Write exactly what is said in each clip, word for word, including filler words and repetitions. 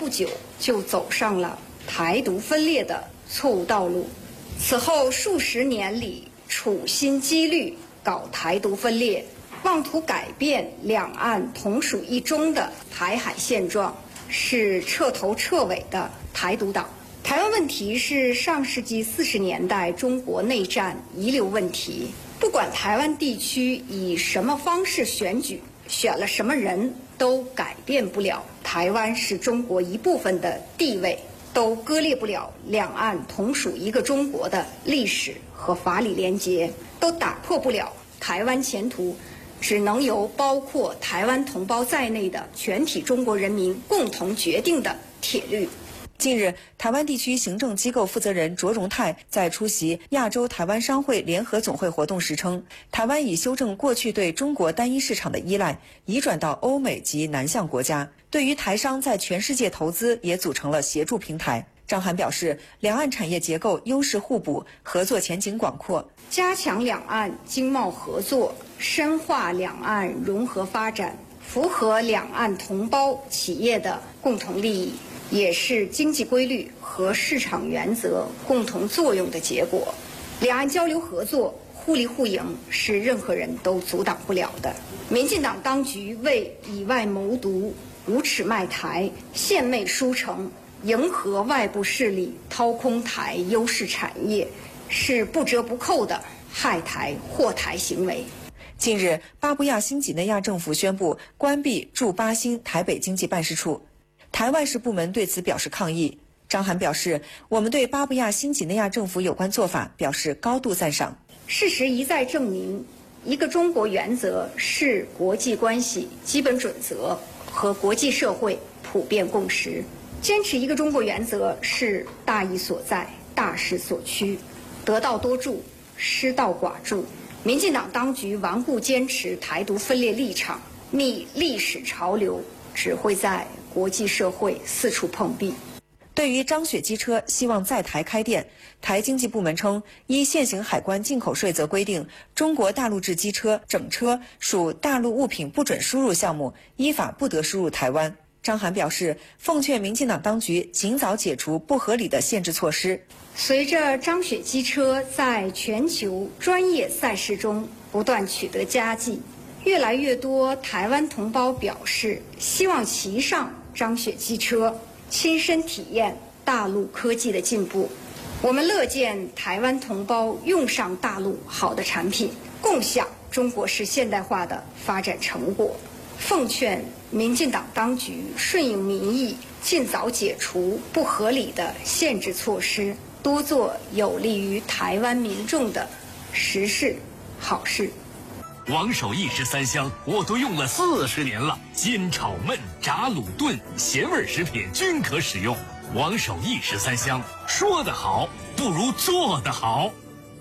不久就走上了台独分裂的错误道路。此后数十年里，处心积虑搞台独分裂，妄图改变两岸同属一中的台海现状，是彻头彻尾的台独党。台湾问题是上世纪四十年代中国内战遗留问题，不管台湾地区以什么方式选举，选了什么人，都改变不了台湾是中国一部分的地位，都割裂不了两岸同属一个中国的历史和法理连结，都打破不了台湾前途只能由包括台湾同胞在内的全体中国人民共同决定的铁律。 近日，台湾地区行政机构负责人卓荣泰在出席亚洲台湾商会联合总会活动时称，台湾已修正过去对中国单一市场的依赖，移转到欧美及南向国家，对于台商在全世界投资也组成了协助平台。张涵表示，两岸产业结构优势互补，合作前景广阔， 加强两岸经贸合作，深化两岸融合发展，符合两岸同胞企业的共同利益，也是经济规律和市场原则共同作用的结果。两岸交流合作互利互赢是任何人都阻挡不了的。民进党当局为以外谋独、无耻卖台、献媚书城，迎合外部势力掏空台优势产业，是不折不扣的害台祸台行为。 近日，巴布亚新几内亚政府宣布关闭驻巴新台北经济办事处，台外事部门对此表示抗议。张涵表示，我们对巴布亚新几内亚政府有关做法表示高度赞赏。 事实一再证明，一个中国原则是国际关系基本准则和国际社会普遍共识。坚持一个中国原则是大义所在、大势所趋，得道多助，失道寡助。民进党当局顽固坚持台独分裂立场，逆历史潮流，只会在国际社会四处碰壁。 对于张雪机车希望在台开店，台经济部门称，依现行海关进口税则规定，中国大陆制机车整车属大陆物品不准输入项目，依法不得输入台湾。张涵表示，奉劝民进党当局尽早解除不合理的限制措施。 随着张雪机车在全球专业赛事中不断取得佳绩，越来越多台湾同胞表示希望骑上张雪机车，亲身体验大陆科技的进步。我们乐见台湾同胞用上大陆好的产品，共享中国式现代化的发展成果。奉劝民进党当局顺应民意，尽早解除不合理的限制措施，多做有利于台湾民众的实事好事。 王守义十三香我都用了四十年了，煎炒焖炸卤炖咸味食品均可使用。王守义十三香，说得好不如做得好。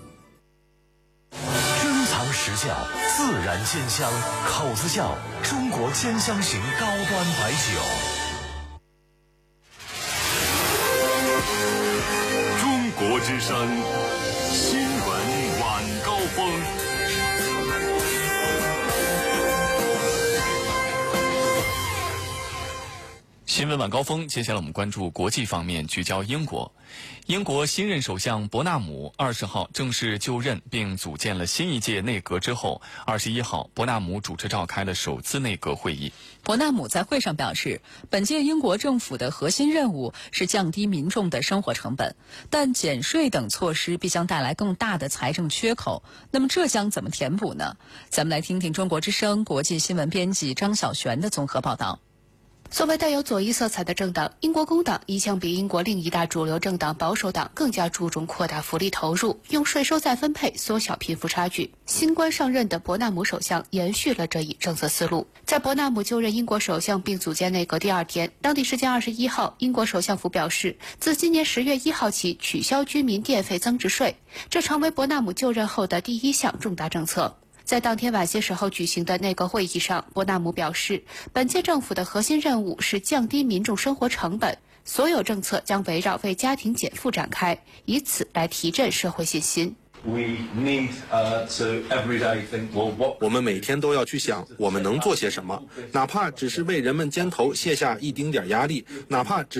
珍藏实窖，自然煎香，口子窖，中国煎香型高端白酒。 中国之声新闻晚高峰。 新闻晚高峰，接下来我们关注国际方面，聚焦英国。英国新任首相伯纳姆二十号正式就任，并组建了新一届内阁之后，二十一号伯纳姆主持召开了首次内阁会议。 伯纳姆在会上表示，本届英国政府的核心任务是降低民众的生活成本，但减税等措施必将带来更大的财政缺口。那么这将怎么填补呢？咱们来听听中国之声国际新闻编辑张小璇的综合报道。 作为带有左翼色彩的政党，英国工党一向比英国另一大主流政党保守党更加注重扩大福利投入，用税收再分配缩小贫富差距。新官上任的伯纳姆首相延续了这一政策思路。在伯纳姆就任英国首相并组建内阁第二天，当地时间二十一号，英国首相府表示，自今年十月一号起取消居民电费增值税，这成为伯纳姆就任后的第一项重大政策。在当天晚些时候举行的内阁会议上，伯纳姆表示，本届政府的核心任务是降低民众生活成本，所有政策将围绕为家庭减负展开，以此来提振社会信心。 我们每天都要去想我们能做些什么，哪怕只是为人们肩头卸下一丁点压力，哪怕只